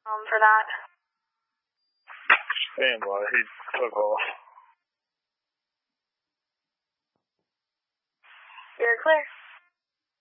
for that. Stand by. He took off. You're clear.